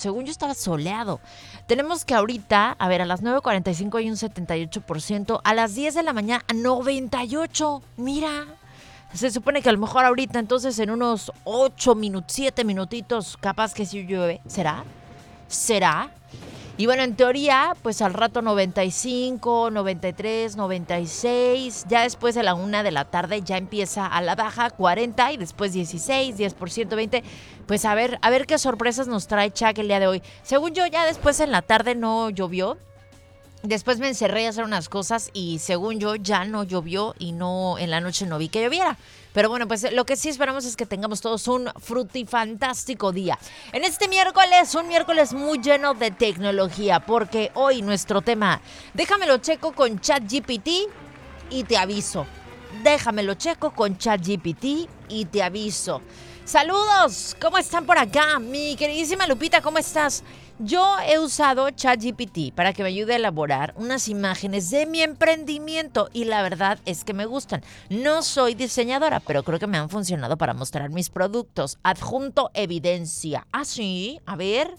según yo estaba soleado. Tenemos que ahorita, a ver, a las 9:45 hay un 78%, a las 10 de la mañana 98%. Mira, se supone que a lo mejor ahorita, entonces en unos 7 minutitos, capaz que sí llueve. ¿Será? ¿Será? Y bueno, en teoría, pues al rato 95, 93, 96. Ya después de la 1 de la tarde ya empieza a la baja 40 y después 16, 10%, 20. Pues a ver qué sorpresas nos trae Chuck el día de hoy. Según yo, ya después en la tarde no llovió. Después me encerré a hacer unas cosas y según yo ya no llovió y no en la noche no vi que lloviera. Pero bueno, pues lo que sí esperamos es que tengamos todos un frutifantástico día. En este miércoles, un miércoles muy lleno de tecnología, porque hoy nuestro tema, déjamelo checo con ChatGPT y te aviso. Déjamelo checo con ChatGPT y te aviso. Saludos, ¿cómo están por acá? Mi queridísima Lupita, ¿cómo estás? Yo he usado ChatGPT para que me ayude a elaborar unas imágenes de mi emprendimiento y la verdad es que me gustan. No soy diseñadora, pero creo que me han funcionado para mostrar mis productos. Adjunto evidencia. ¿Ah, sí? A ver.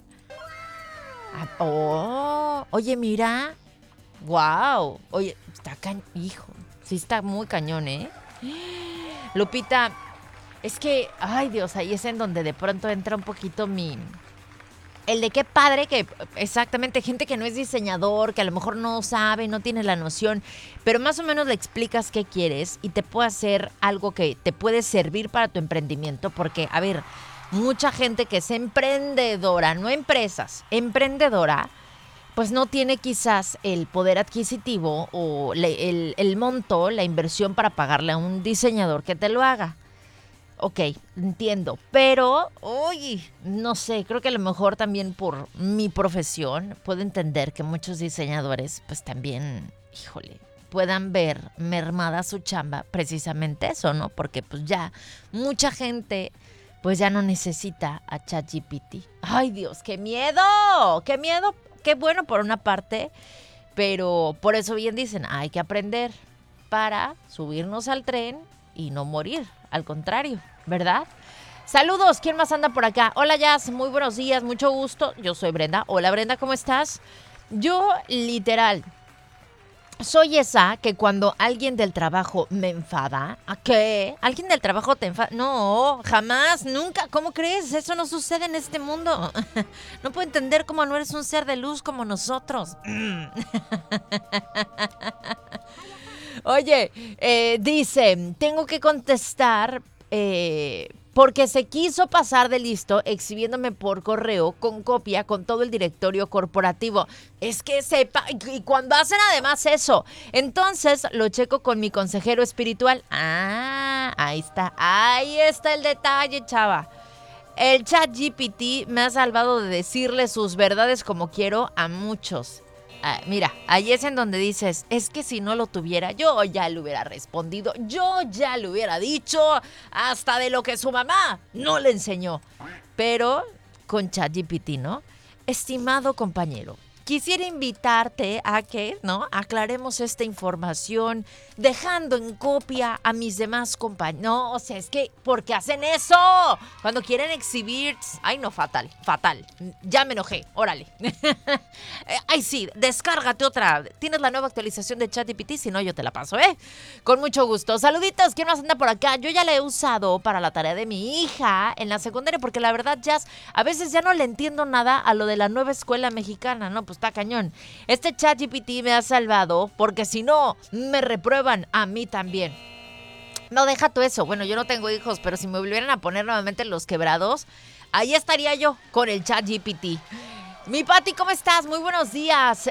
Oye, mira. Wow. Oye, está hijo. Sí está muy cañón, ¿eh? Lupita, es que, ay Dios, ahí es en donde de pronto entra un poquito el de qué padre que exactamente gente que no es diseñador, que a lo mejor no sabe, no tiene la noción, pero más o menos le explicas qué quieres y te puede hacer algo que te puede servir para tu emprendimiento, porque, a ver, mucha gente que es emprendedora, no empresas, emprendedora, pues no tiene quizás el poder adquisitivo o el monto, la inversión para pagarle a un diseñador que te lo haga. Ok, entiendo, pero, oye, no sé, creo que a lo mejor también por mi profesión puedo entender que muchos diseñadores pues también, híjole, puedan ver mermada su chamba, precisamente eso, ¿no? Porque pues ya mucha gente pues ya no necesita a ChatGPT. Ay Dios, qué miedo, qué bueno por una parte, pero por eso bien dicen, hay que aprender para subirnos al tren y no morir, al contrario, ¿verdad? Saludos, ¿quién más anda por acá? Hola Jazz, muy buenos días, mucho gusto. Yo soy Brenda. Hola Brenda, ¿cómo estás? Yo literal soy esa que cuando alguien del trabajo me enfada, ¿a qué? ¿Alguien del trabajo te enfada? No, jamás, nunca. ¿Cómo crees? Eso no sucede en este mundo. No puedo entender cómo no eres un ser de luz como nosotros. Oye, dice, tengo que contestar porque se quiso pasar de listo exhibiéndome por correo con copia con todo el directorio corporativo. Es que sepa, y cuando hacen además eso, entonces lo checo con mi consejero espiritual. Ah, ahí está el detalle, chava. El ChatGPT me ha salvado de decirle sus verdades como quiero a muchos. Mira, ahí es en donde dices, es que si no lo tuviera, yo ya le hubiera respondido, yo ya le hubiera dicho hasta de lo que su mamá no le enseñó. Pero con ChatGPT, ¿no? Estimado compañero, quisiera invitarte a que, ¿no? Aclaremos esta información dejando en copia a mis demás compañeros. No, o sea, es que, ¿por qué hacen eso? Cuando quieren exhibir... Ay, no, fatal. Ya me enojé, órale. Ay, sí, descárgate otra. Tienes la nueva actualización de ChatGPT, si no yo te la paso, ¿eh? Con mucho gusto. Saluditos, ¿quién más anda por acá? Yo ya la he usado para la tarea de mi hija en la secundaria, porque la verdad, Jazz, a veces ya no le entiendo nada a lo de la nueva escuela mexicana, ¿no? Pues está cañón. Este ChatGPT me ha salvado, porque si no, me reprueban a mí también. No, deja tú eso. Bueno, yo no tengo hijos, pero si me volvieran a poner nuevamente los quebrados, ahí estaría yo con el ChatGPT. Mi Pati, ¿cómo estás? Muy buenos días.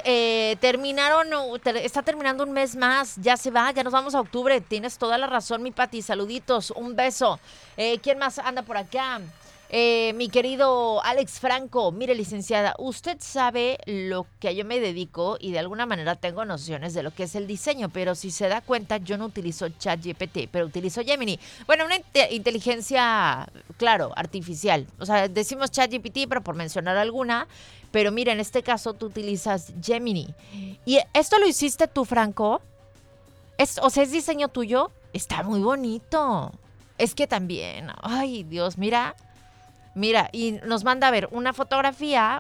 Está terminando un mes más. Ya se va, ya nos vamos a octubre. Tienes toda la razón, mi Pati. Saluditos, un beso. ¿Quién más anda por acá? Mi querido Alex Franco, mire licenciada, usted sabe lo que yo me dedico y de alguna manera tengo nociones de lo que es el diseño, pero si se da cuenta yo no utilizo ChatGPT, pero utilizo Gemini. Bueno, una inteligencia, claro, artificial. O sea, decimos ChatGPT, pero por mencionar alguna, pero mira, en este caso tú utilizas Gemini. ¿Y esto lo hiciste tú, Franco? O sea, ¿es diseño tuyo? Está muy bonito. Es que también, ay Dios, mira, y nos manda a ver una fotografía